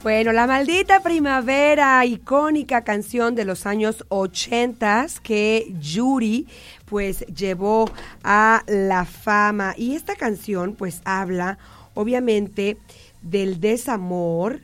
Bueno, La Maldita Primavera, icónica canción de los años 80 que Yuri pues llevó a la fama. Y esta canción pues habla obviamente del desamor,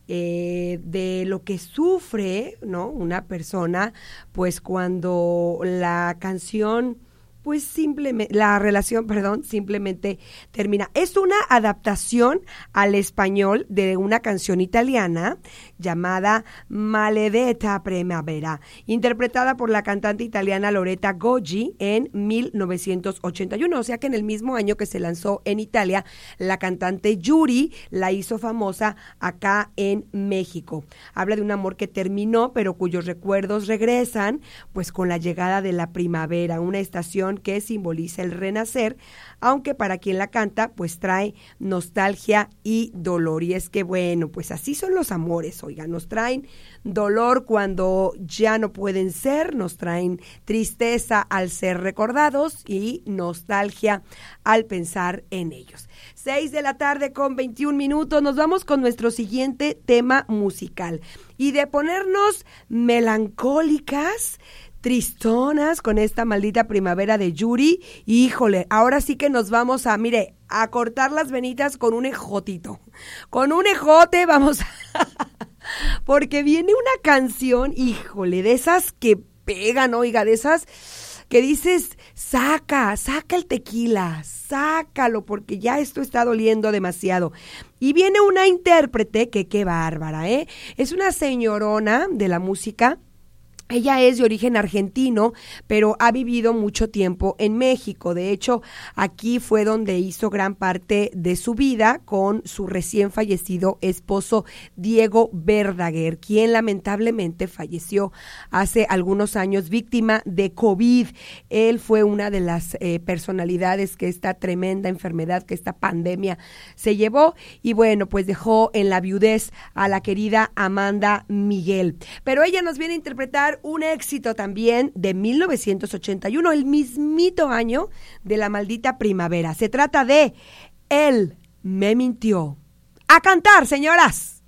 de lo que sufre, ¿no?, una persona pues cuando la canción pues simplemente, la relación, simplemente termina. Es una adaptación al español de una canción italiana llamada Maledetta Primavera, interpretada por la cantante italiana Loretta Goggi en 1981, o sea que en el mismo año que se lanzó en Italia, la cantante Yuri la hizo famosa acá en México. Habla de un amor que terminó, pero cuyos recuerdos regresan, pues con la llegada de la primavera, una estación que simboliza el renacer, aunque para quien la canta pues trae nostalgia y dolor. Y es que bueno, pues así son los amores, oigan, nos traen dolor cuando ya no pueden ser, nos traen tristeza al ser recordados y nostalgia al pensar en ellos. 6:21 p.m, nos vamos con nuestro siguiente tema musical. Y de ponernos melancólicas, tristonas con esta Maldita Primavera de Yuri, híjole, ahora sí que nos vamos a cortar las venitas con un ejotito. Con un ejote vamos porque viene una canción, híjole, de esas que pegan, oiga, de esas que dices, saca el tequila, sácalo, porque ya esto está doliendo demasiado. Y viene una intérprete que qué bárbara, es una señorona de la música. Ella es de origen argentino, pero ha vivido mucho tiempo en México. De hecho, aquí fue donde hizo gran parte de su vida con su recién fallecido esposo Diego Verdaguer, quien lamentablemente falleció hace algunos años víctima de COVID. Él fue una de las personalidades que esta tremenda enfermedad, que esta pandemia se llevó, y bueno, pues dejó en la viudez a la querida Amanda Miguel. Pero ella nos viene a interpretar un éxito también de 1981, el mismito año de La Maldita Primavera. Se trata de Él me mintió. ¡A cantar, señoras!